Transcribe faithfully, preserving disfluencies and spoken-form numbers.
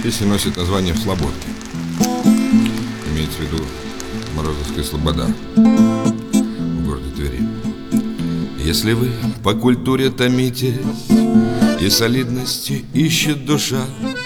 Песня носит название «Слободки». Имеется в виду Морозовская слобода в городе Твери. Если вы по культуре томитесь и солидности ищет душа,